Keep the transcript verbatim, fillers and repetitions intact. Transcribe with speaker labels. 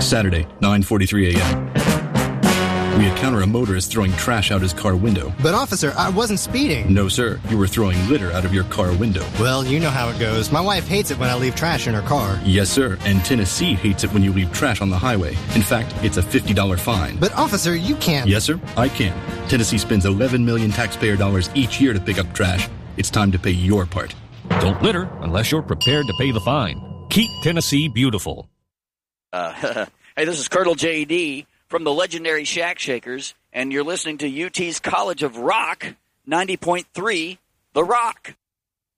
Speaker 1: Saturday, nine forty-three a.m. We encounter a motorist throwing trash out his car window.
Speaker 2: But, officer, I wasn't speeding.
Speaker 1: No, sir. You were throwing litter out of your car window.
Speaker 2: Well, you know how it goes. My wife hates it when I leave trash in her car.
Speaker 1: Yes, sir. And Tennessee hates it when you leave trash on the highway. In fact, it's a fifty dollars fine.
Speaker 2: But, officer, you can't...
Speaker 1: Yes, sir. I can. Tennessee spends eleven million taxpayer dollars each year to pick up trash. It's time to pay your part.
Speaker 3: Don't litter unless you're prepared to pay the fine. Keep Tennessee beautiful.
Speaker 4: Uh, hey, this is Colonel J D from the legendary Shack Shakers, and you're listening to U T's College of Rock, ninety point three The Rock.